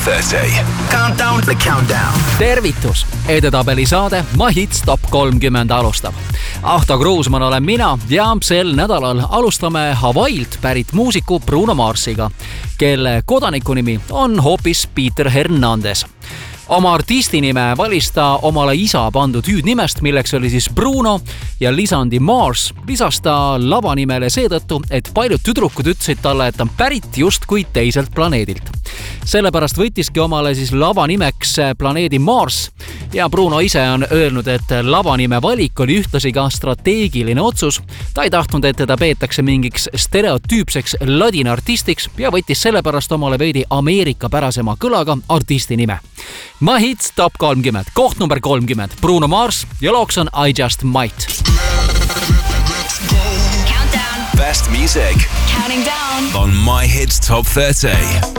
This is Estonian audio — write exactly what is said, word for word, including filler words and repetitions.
kolmkümmend. Countdown, the countdown. Tervitus! Edetabeli saade My Hits Top kolmkümmend alustab. Ahto Kruusmann olen mina ja sel nädalal alustame Hawaiilt pärit muusiku Bruno Marsiga, kelle kodanikunimi on hoopis Peter Hernandez. Oma artistinime valis ta omale isa pandud hüüdnimest, milleks oli siis Bruno ja lisandi Mars. Lisas ta lavanimele seetõttu, et paljud tüdrukud ütlesid talle, et ta on pärit justkui teiselt planeedilt. Sellepärast võttiski omale siis lavanimeks planeedi Mars ja Bruno ise on öelnud, et lavanime valik oli ühtlasi ka strateegiline otsus. Ta ei tahtnud, et teda peetakse mingiks stereotüüpseks ladina artistiks ja võttis sellepärast omale veidi Ameerika pärasema kõlaga artisti nime. My Hits Top kolmkümmend, koht number kolmkümmend, Bruno Mars ja looks on I Just Might. Countdown. Best music. Counting down. On My Hits Top thirty.